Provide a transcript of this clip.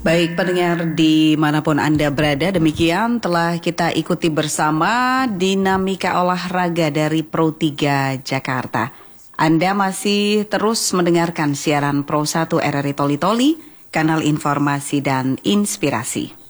Baik pendengar dimanapun Anda berada, demikian telah kita ikuti bersama dinamika olahraga dari Pro 3 Jakarta. Anda masih terus mendengarkan siaran Pro 1 RRI Toli Toli, kanal informasi dan inspirasi.